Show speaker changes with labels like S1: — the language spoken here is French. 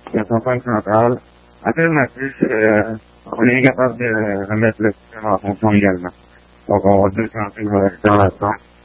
S1: la centrale centrale. Alternatif, on est capable de remettre le système en fonction également. Donc, on va déclencher le réacteur là-dedans.